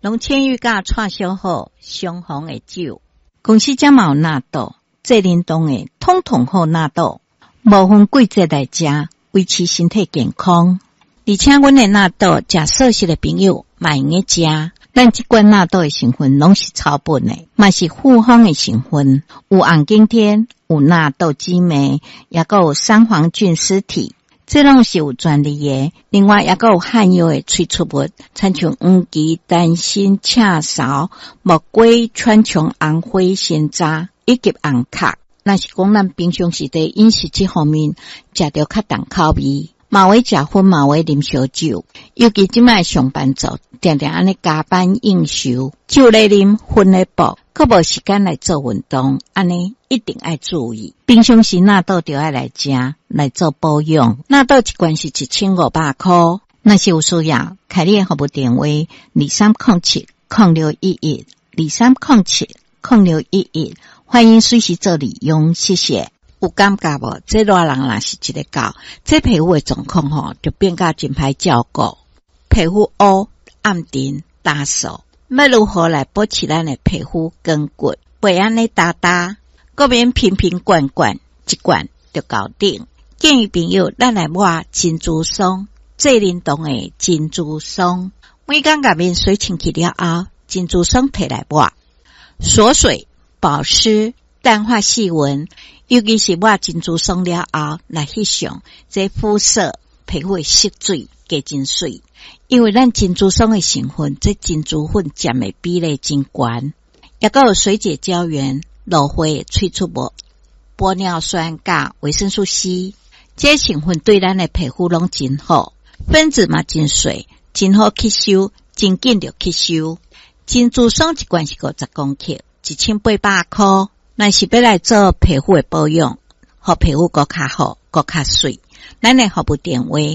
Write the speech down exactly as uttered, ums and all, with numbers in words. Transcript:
拢千玉甲串烧好相逢的酒。公司才嘛有纳豆，这冷冻的统统好纳豆，无分季节来食，维持身体健康。而且阮的纳豆食素食的朋友嘛用个食。咱即罐纳豆的成分拢是草本的，嘛是复方的成分，有红景天，有纳豆激酶，也个有三黄菌丝体，这拢是有专利的。另外也个有含有的催促物，参像黄芪、丹心、赤芍、木瓜、川穹、红花、鲜渣以及红塔。若是讲咱平常时在饮食这方面食到较重口味，嘛会食薰，嘛会啉烧酒，尤其即摆上班族定定安尼加班应酬，酒来啉，薰来补，佫无时间来做运动，安尼一定要注意。平常时纳豆就要来食，来做保养。纳豆一罐是一千五百块，若是有需要，开你的服务电话二三零七零六一一二三零七零六一一，欢迎随时做利用，谢谢。有感觉无？这热人若是一个狗，这皮肤的状况吼，就变甲真歹照顾，皮肤乌、暗沉、干燥。要如何来保持咱的皮肤光骨？袂安尼哒哒，个免瓶瓶罐罐，一罐就搞定。建议朋友咱来抹珍珠霜，最冷冻的珍珠霜。每工甲面水清去了后，珍珠霜摕来抹，锁水、保湿、淡化细纹。尤其是抹珍珠霜了后，来翕相，这肤色皮肤会色水加真水。因为咱珍珠霜的成分，这珍珠粉占的比例真悬，也个有水解胶原、芦花催促物、玻尿酸甲维生素 C， 这成分对咱的皮肤拢真好，分子嘛真水，真好吸收，真紧就吸收。珍珠霜一罐是五十公克，一千八百块。若是要来做皮肤的保养，互皮肤更较好，更较水，咱的服务电话